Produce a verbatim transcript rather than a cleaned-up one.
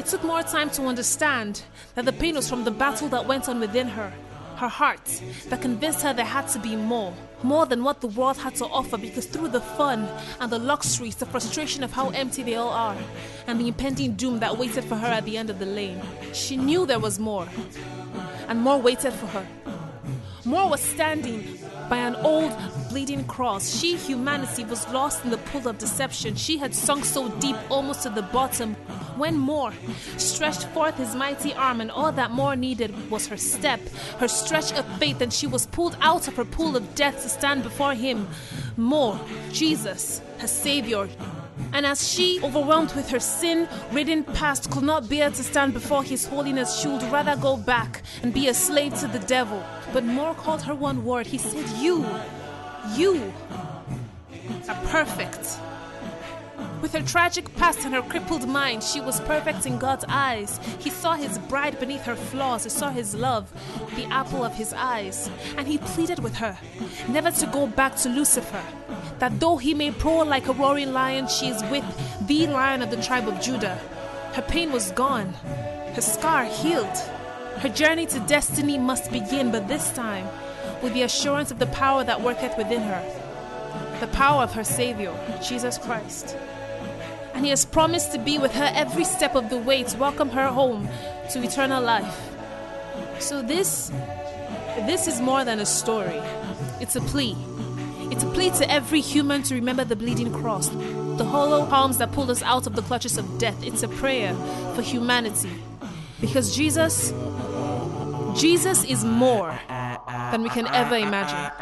took more time to understand that the pain was from the battle that went on within her. Her heart, that convinced her there had to be more. More than what the world had to offer, because through the fun and the luxuries, the frustration of how empty they all are, and the impending doom that waited for her at the end of the lane, she knew there was more. And more waited for her. More was standing by an old, bleeding cross. She, humanity, was lost in the pool of deception. She had sunk so deep, almost to the bottom, when more stretched forth his mighty arm, and all that more needed was her step, her stretch of faith, and she was pulled out of her pool of death to stand before him. More, Jesus, her Savior. And as she, overwhelmed with her sin-ridden past, could not bear to stand before his holiness, she would rather go back and be a slave to the devil. But more called her one word. He said, you, you are perfect. With her tragic past and her crippled mind, she was perfect in God's eyes. He saw his bride beneath her flaws. He saw his love, the apple of his eyes. And he pleaded with her, never to go back to Lucifer. That though he may prowl like a roaring lion, she is with the Lion of the tribe of Judah. Her pain was gone, her scar healed. Her journey to destiny must begin, but this time with the assurance of the power that worketh within her. The power of her Savior, Jesus Christ. And he has promised to be with her every step of the way, to welcome her home to eternal life. So this, this is more than a story. It's a plea. It's a plea to every human to remember the bleeding cross, the hollow palms that pulled us out of the clutches of death. It's a prayer for humanity. Because Jesus, Jesus is more than we can ever imagine.